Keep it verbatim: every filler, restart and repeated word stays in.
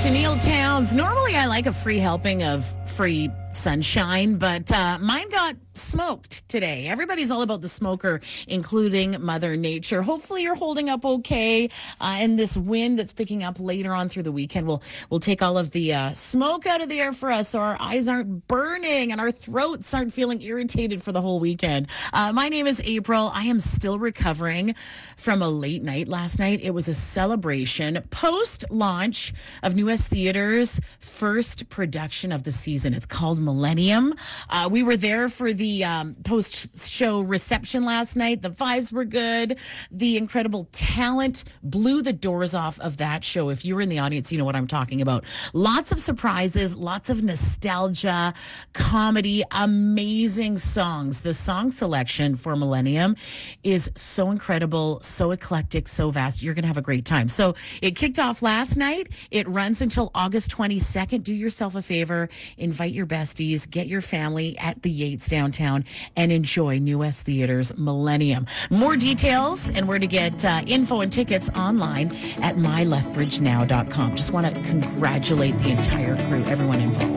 to Neil Towns. Normally, I like a free helping of free sunshine, but uh, mine got smoked today. Everybody's all about the smoker, including Mother Nature. Hopefully, you're holding up okay. Uh, and this wind that's picking up later on through the weekend will will take all of the uh, smoke out of the air for us, so our eyes aren't burning and our throats aren't feeling irritated for the whole weekend. Uh, my name is April. I am still recovering from a late night last night. It was a celebration post-launch of New West Theatre's first production of the season. It's called Millennium. Uh, we were there for the um, post-show reception last night. The vibes were good. The incredible talent blew the doors off of that show. If you were in the audience, you know what I'm talking about. Lots of surprises, lots of nostalgia, comedy, amazing songs. The song selection for Millennium is so incredible, so eclectic, so vast. You're going to have a great time. So it kicked off last night. It runs until August twenty-second. Do yourself a favor. Invite your besties. Get your family at the Yates downtown and enjoy New West Theatre's Millennium. More details and where to get uh, info and tickets online at my lethbridge now dot com. Just want to congratulate the entire crew, everyone involved.